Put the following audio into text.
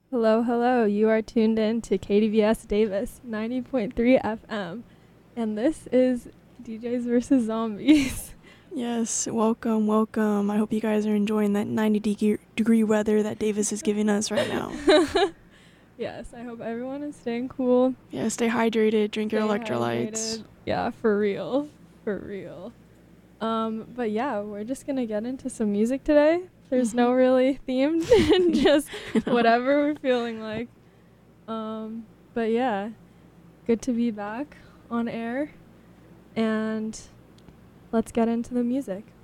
Hello, hello. You are tuned in to KDVS Davis 90.3 FM. And this is DJs versus Zombies. Yes, welcome, welcome. I hope you guys are enjoying that 90-degree weather that Davis is giving us right now. Yes, I hope everyone is staying cool. Yeah, stay hydrated, drink your Stay electrolytes. hydrated. Yeah, for real. For real. But yeah, we're just gonna get into some music today. There's no really theme, just whatever we're feeling like. But yeah, good to be back on air, and let's get into the music.